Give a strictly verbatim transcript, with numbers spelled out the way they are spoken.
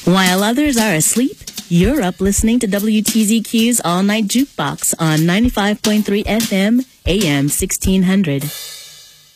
While others are asleep, you're up listening to W T Z Q's All Night Jukebox on ninety-five point three F M, A M sixteen hundred.